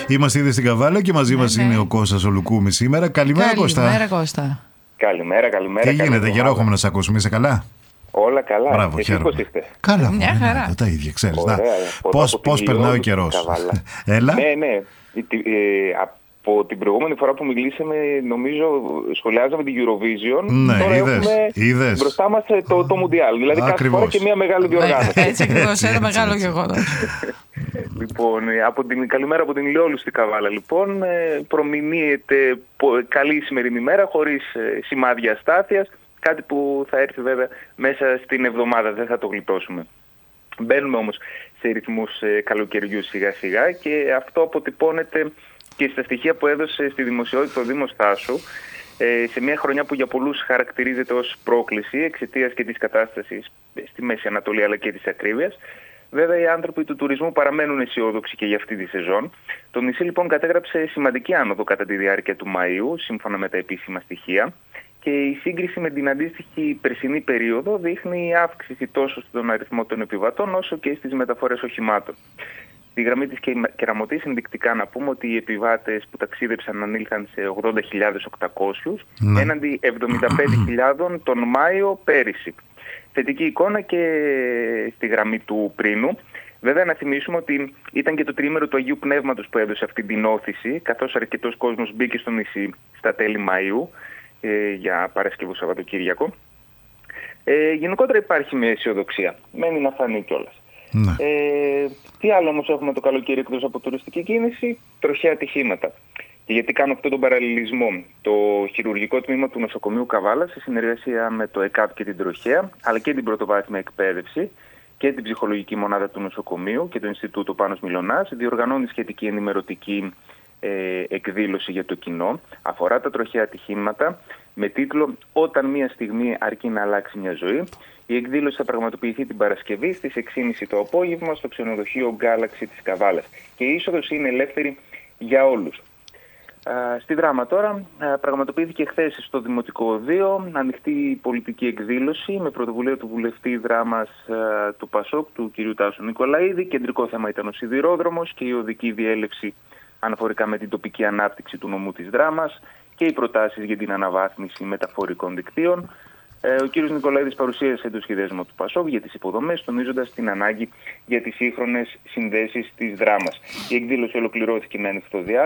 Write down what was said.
Είμαστε ήδη στην Καβάλα και μαζί μας είναι ο Κώστας ο Λουκούμης σήμερα. Καλημέρα, Κώστα. Καλημέρα, Κώστα. Καλημέρα. Τι γίνεται, καιρό έχουμε να σε ακούσουμε, είσαι καλά? Όλα καλά. Μπράβο, Εσείς πώς είστε? Καλά, μια χαρά. Τα ίδια, ξέρεις. Πώς περνάει ο καιρός? Έλα. Ναι. Από την προηγούμενη φορά που μιλήσαμε, νομίζω σχολιάζαμε την Eurovision. Ναι, τώρα έχουμε μπροστά μας το Μουντιάλ. Δηλαδή κάθε φορά και μια μεγάλη διοργάνωση. Έτσι ακριβώς, ένα μεγάλο γεγονός. Λοιπόν, καλημέρα από την Ηλιόλου στη Καβάλα. Λοιπόν, προμηνύεται καλή σημερινή μέρα, χωρίς σημάδια αστάθειας. Κάτι που θα έρθει βέβαια μέσα στην εβδομάδα, δεν θα το γλιτώσουμε. Μπαίνουμε όμως σε ρυθμούς καλοκαιριού σιγά σιγά και αυτό αποτυπώνεται και στα στοιχεία που έδωσε στη δημοσιότητα ο Δήμος Θάσου, σε μια χρονιά που για πολλούς χαρακτηρίζεται ως πρόκληση εξαιτίας και της κατάστασης στη Μέση Ανατολή αλλά και της ακρίβειας. Βέβαια, οι άνθρωποι του τουρισμού παραμένουν αισιόδοξοι και για αυτή τη σεζόν. Το νησί λοιπόν κατέγραψε σημαντική άνοδο κατά τη διάρκεια του Μαΐου, σύμφωνα με τα επίσημα στοιχεία. Και η σύγκριση με την αντίστοιχη περσινή περίοδο δείχνει αύξηση τόσο στον αριθμό των επιβατών όσο και στις μεταφορές οχημάτων. Στη γραμμή της Κεραμωτής ενδεικτικά να πούμε ότι οι επιβάτες που ταξίδεψαν ανήλθαν σε 80.800 έναντι 75.000 τον Μάιο πέρυσι. Θετική εικόνα και στη γραμμή του Πρίνου. Βέβαια, να θυμίσουμε ότι ήταν και το τριήμερο του Αγίου Πνεύματος που έδωσε αυτή την όθηση, καθώς αρκετός κόσμος μπήκε στο νησί στα τέλη Μαΐου για Παρασκευό Σαββατοκύριακο. Γενικότερα υπάρχει μια αισιοδοξία. Μένει να φανεί κιόλας. Τι άλλο όμως έχουμε το καλοκαίρι εκτός από τουριστική κίνηση? Τροχαία ατυχήματα. Και γιατί κάνω αυτόν τον παραλληλισμό? Το χειρουργικό τμήμα του νοσοκομείου Καβάλα, σε συνεργασία με το ΕΚΑΒ και την Τροχαία, αλλά και την πρωτοβάθμια εκπαίδευση και την ψυχολογική μονάδα του νοσοκομείου και το Ινστιτούτο Πάνος Μιλωνάς, διοργανώνει σχετική ενημερωτική εκδήλωση για το κοινό. Αφορά τα τροχαία ατυχήματα με τίτλο «Όταν μια στιγμή αρκεί να αλλάξει μια ζωή». Η εκδήλωση θα πραγματοποιηθεί την Παρασκευή στις 6.30 το απόγευμα στο ξενοδοχείο Galaxy της Καβάλας. Και η είσοδος είναι ελεύθερη για όλους. Στη Δράμα τώρα, πραγματοποιήθηκε χθες στο Δημοτικό Οδείο ανοιχτή πολιτική εκδήλωση με πρωτοβουλία του βουλευτή Δράμας του ΠΑΣΟΚ, του κ. Τάσου Νικολαίδη. Κεντρικό θέμα ήταν ο σιδηρόδρομος και η οδική διέλευση αναφορικά με την τοπική ανάπτυξη του νομού της Δράμας και οι προτάσεις για την αναβάθμιση μεταφορικών δικτύων. Ο κ. Νικολαίδης παρουσίασε το σχεδιασμό του ΠΑΣΟΚ για τις υποδομές, τονίζοντας την ανάγκη για τις σύγχρονες συνδέσεις της Δράμας. Η εκδήλωση ολοκληρώθηκε με ανοιχτό διάλογο.